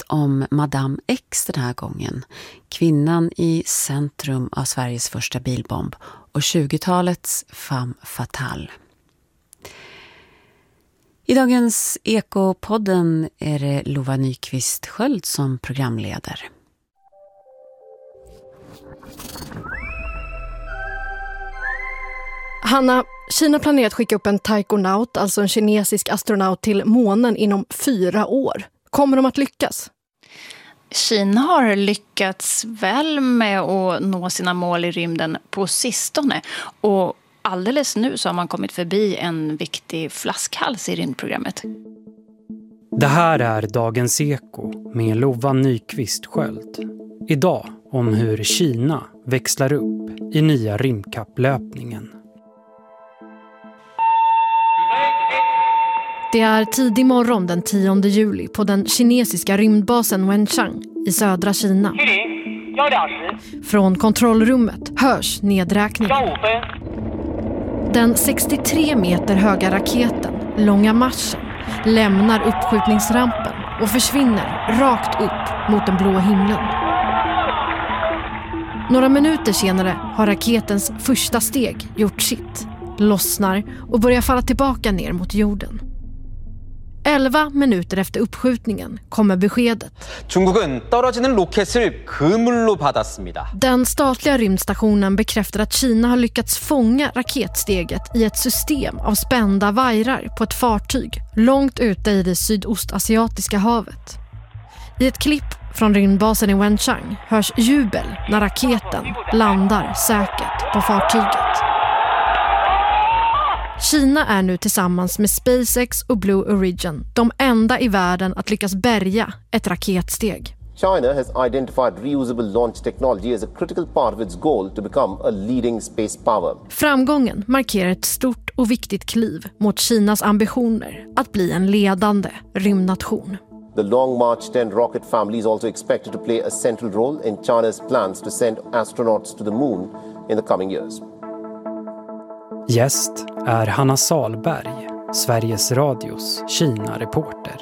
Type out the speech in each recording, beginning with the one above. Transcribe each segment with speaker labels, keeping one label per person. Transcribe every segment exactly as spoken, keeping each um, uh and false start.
Speaker 1: om Madame X den här gången. Kvinnan i centrum av Sveriges första bilbomb och tjugotalets femme fatale. I dagens Ekopodden är det Lova Nyqvist Sköld som programleder.
Speaker 2: Hanna, Kina planerar att skicka upp en taikonaut, alltså en kinesisk astronaut, till månen inom fyra år. Kommer de att lyckas?
Speaker 3: Kina har lyckats väl med att nå sina mål i rymden på sistone. Och alldeles nu så har man kommit förbi en viktig flaskhals i rymdprogrammet.
Speaker 4: Det här är Dagens Eko med Lova Nyqvist Sköld. Idag om hur Kina växlar upp i nya rymdkapplöpningen.
Speaker 2: Det är tidig morgon den tionde juli på den kinesiska rymdbasen Wenchang i södra Kina. Från kontrollrummet hörs nedräkningen. Den sextiotre meter höga raketen, Långa marschen, lämnar uppskjutningsrampen och försvinner rakt upp mot den blå himlen. Några minuter senare har raketens första steg gjort sitt, lossnar och börjar falla tillbaka ner mot jorden. elva minuter efter uppskjutningen kommer beskedet.
Speaker 5: 중국은 떨어지는 로켓을 그물로 받았습니다.
Speaker 2: Den statliga rymdstationen bekräftar att Kina har lyckats fånga raketsteget i ett system av spända vajrar på ett fartyg långt ute i det sydostasiatiska havet. I ett klipp från rymdbasen i Wenchang hörs jubel när raketen landar säkert på fartyget. Kina är nu tillsammans med SpaceX och Blue Origin de enda i världen att lyckas bärga ett raketsteg.
Speaker 6: China has identified reusable launch technology as a critical part of its goal to become a leading space power.
Speaker 2: Framgången markerar ett stort och viktigt kliv mot Kinas ambitioner att bli en ledande rymdnation.
Speaker 6: The Long March ten rocket family is also expected to play a central role in China's plans to send astronauts to the moon in the coming years.
Speaker 4: Gäst är Hanna Salberg, Sveriges Radios Kina-reporter.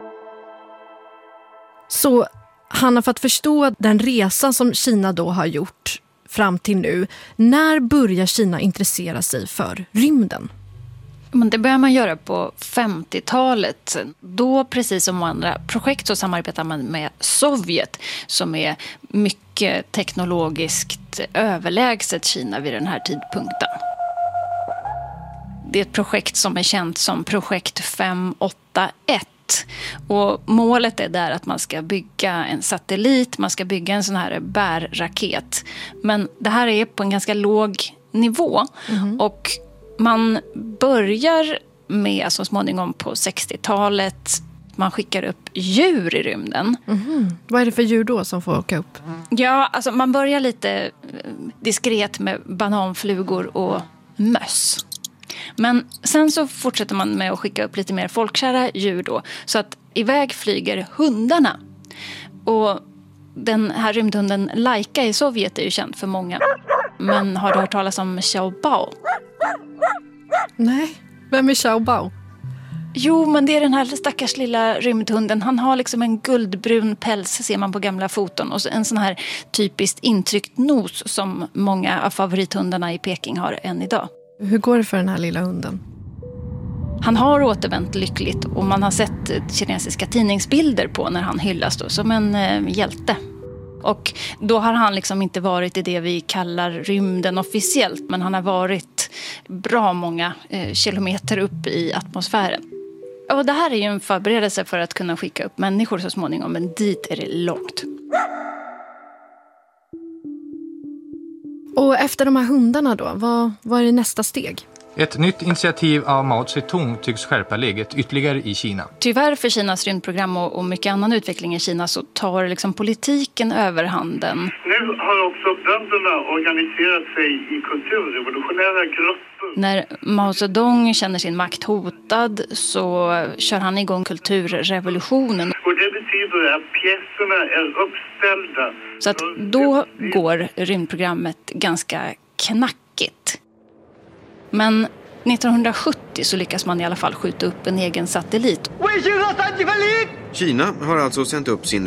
Speaker 2: Så Hanna, för att förstå den resa som Kina då har gjort fram till nu, när börjar Kina intressera sig för rymden?
Speaker 3: Men det börjar man göra på femtiotalet. Då, precis som andra projekt, så samarbetar man med Sovjet som är mycket teknologiskt överlägset Kina vid den här tidpunkten. Det är ett projekt som är känt som projekt fem åtta ett. Och målet är där att man ska bygga en satellit, man ska bygga en sån här bärraket. Men det här är på en ganska låg nivå. Mm. Och man börjar med så småningom på sextiotalet. Man skickar upp djur i rymden.
Speaker 2: Mm. Vad är det för djur då som får åka upp?
Speaker 3: Ja, alltså man börjar lite diskret med bananflugor och möss. Men sen så fortsätter man med att skicka upp lite mer folkkära djur då. Så att iväg flyger hundarna. Och den här rymdhunden Laika i Sovjet är ju känd för många. Men har du hört talas om Xiaobao?
Speaker 2: Nej, vem är Xiaobao?
Speaker 3: Jo, men det är den här stackars lilla rymdhunden. Han har liksom en guldbrun päls, ser man på gamla foton. Och en sån här typiskt intryckt nos som många av favorithundarna i Peking har än idag.
Speaker 2: Hur går det för den här lilla hunden?
Speaker 3: Han har återvänt lyckligt och man har sett kinesiska tidningsbilder på när han hyllas då, som en eh, hjälte. Och då har han liksom inte varit i det vi kallar rymden officiellt, men han har varit bra många eh, kilometer upp i atmosfären. Och det här är ju en förberedelse för att kunna skicka upp människor så småningom, men dit är det långt.
Speaker 2: Och efter de här hundarna då, vad, vad är det nästa steg?
Speaker 7: Ett nytt initiativ av Mao Zedong tycks skärpa läget ytterligare i Kina.
Speaker 3: Tyvärr för Kinas rymdprogram och, och mycket annan utveckling i Kina så tar liksom politiken överhanden.
Speaker 8: Nu har också bönderna organiserat sig i kulturrevolutionära grupper.
Speaker 3: När Mao Zedong känner sin makt hotad så kör han igång kulturrevolutionen.
Speaker 8: Och det betyder att pjäserna är uppställda.
Speaker 3: Så att då går rymdprogrammet ganska knackigt. Men nittonhundrasjuttio så lyckas man i alla fall skjuta upp en egen satellit.
Speaker 9: Kina har alltså sänt upp sin